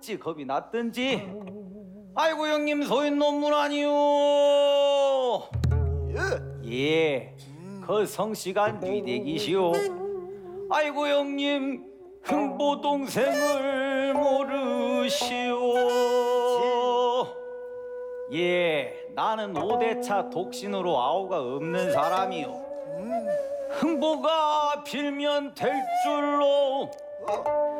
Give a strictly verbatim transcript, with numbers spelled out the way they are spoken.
어찌 겁이 났든지. 아이고 형님 소인 논문 아니요. 예, 그 성씨가 뉘대기시오. 아이고 형님 흥보 동생을 모르시오. 예, 나는 오대차 독신으로 아우가 없는 사람이요. 흥보가 빌면 될 줄로